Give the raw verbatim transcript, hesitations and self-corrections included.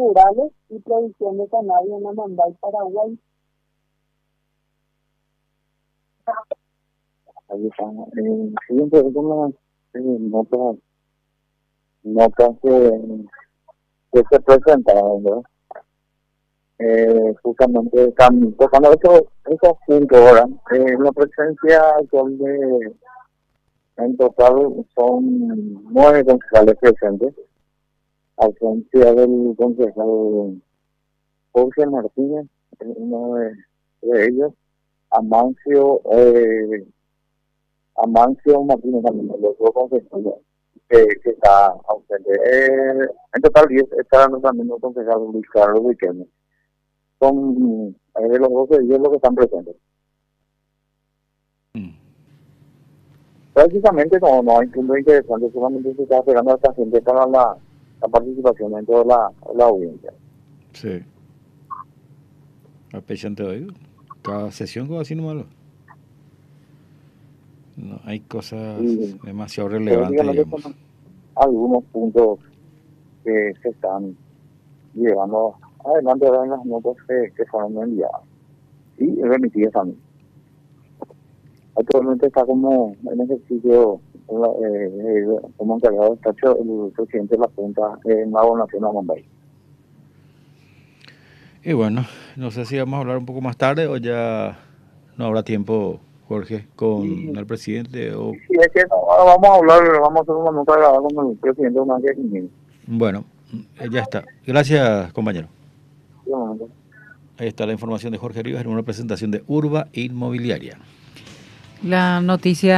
rurales y producción de cannabis en Amambay, Paraguay. Ahí están. Eh, siempre algunas eh, notas, notas que, que se presentaron, ¿verdad? Eh, justamente están tocando esos, esos puntos ahora. Eh, la presencia actual de, en total son nueve concejales presentes, ausencia del concejal Jorge Martínez, eh, uno de, de ellos, Amancio, eh, Amancio Martínez también, los dos concejales que, que está ausente. Eh, en total diez está también el concejal Luis Carlos Riquelme. Son eh, de los doce diez los que están presentes. Mm. Prácticamente no, no hay punto interesante, solamente se está esperando a esta gente para la, la participación dentro de la, la audiencia. Sí. Apechante hoy. Cada sesión como así nomás. No, hay cosas Y demasiado relevantes, prácticamente digamos. son algunos puntos que se están llevando adelante ahora en las notas que, que fueron enviadas y remitidas a mí. Actualmente está como en ejercicio eh, eh, como encargado de despacho el presidente de la Junta en la gobernación de Amambay. Y bueno, no sé si vamos a hablar un poco más tarde o ya no habrá tiempo, Jorge, con Y el presidente o... si es que no, vamos a hablar, vamos a hacer una nota grabada con el presidente de una diez. Bueno, ya está. Gracias, compañero. Sí, Ahí está la información de Jorge Rivas en una presentación de Urba Inmobiliaria. La noticia